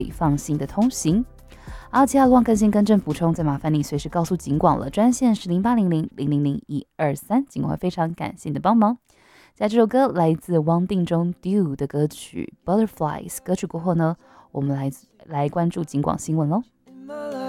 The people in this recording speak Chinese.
放心的通行。好，其他路况更新、更正、补充，再麻烦你随时告诉警广了，专线是0800000123，警广会非常感谢你的帮忙。在这首歌来自汪定中 Dew 的歌曲 Butterflies 歌曲过后呢，我们来关注警广新闻喽。